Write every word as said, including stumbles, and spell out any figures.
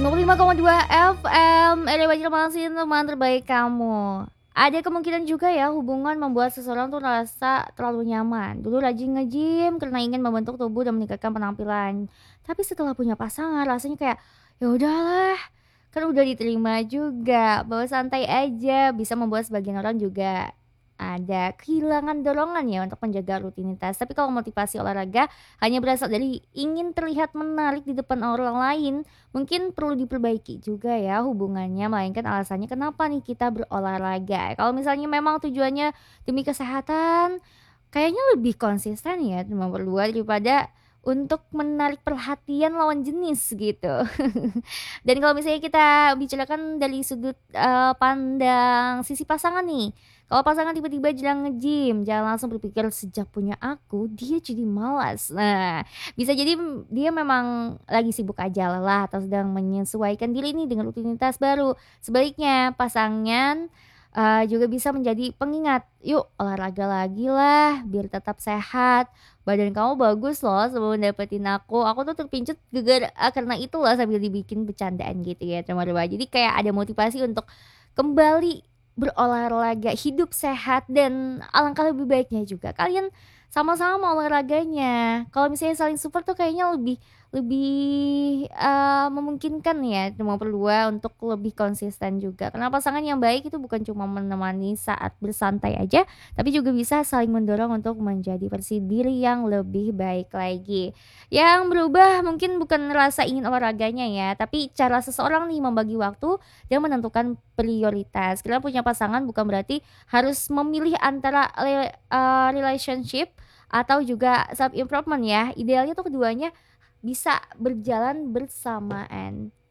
sembilan puluh lima koma dua F M, R W Banjarmasin, teman terbaik kamu. Ada kemungkinan juga ya hubungan membuat seseorang tuh merasa terlalu nyaman. Dulu rajin nge-gym karena ingin membentuk tubuh dan meningkatkan penampilan. Tapi setelah punya pasangan rasanya kayak ya udahlah, kan udah diterima juga, bawa santai aja, bisa membuat sebagian orang juga ada kehilangan dorongan ya untuk menjaga rutinitas. Tapi kalau motivasi olahraga hanya berasal dari ingin terlihat menarik di depan orang lain, mungkin perlu diperbaiki juga ya hubungannya, melainkan alasannya kenapa nih kita berolahraga. Kalau misalnya memang tujuannya demi kesehatan, kayaknya lebih konsisten ya nomor dua daripada untuk menarik perhatian lawan jenis gitu. Dan kalau misalnya kita bicarakan dari sudut, eee, pandang sisi pasangan nih, kalau pasangan tiba-tiba jarang nge-gym, jangan langsung berpikir sejak punya aku dia jadi malas. Nah, bisa jadi, mmm, dia memang lagi sibuk aja lelah atau sedang menyesuaikan diri nih dengan rutinitas baru. Sebaliknya pasangan, eee, juga bisa menjadi pengingat, "Yuk olahraga lagi lah biar tetap sehat, badan kamu bagus loh sebelum dapetin aku, aku tuh terpincut gegara eee, karena itu loh," sambil dibikin bercandaan gitu ya teman-teman. Jadi kayak ada motivasi untuk kembali berolahraga, hidup sehat dan alangkah lebih baiknya juga kalian sama-sama olahraganya. Kalau misalnya saling support tuh kayaknya lebih lebih, eee, memungkinkan ya nomor dua untuk lebih konsisten juga. Karena pasangan yang baik itu bukan cuma menemani saat bersantai aja, tapi juga bisa saling mendorong untuk menjadi versi diri yang lebih baik lagi. Yang berubah mungkin bukan rasa ingin olahraganya ya, tapi cara seseorang nih membagi waktu dan menentukan prioritas. Kita punya pasangan bukan berarti harus memilih antara le eee, relationship atau juga self improvement ya. Idealnya tuh keduanya bisa berjalan bersamaan.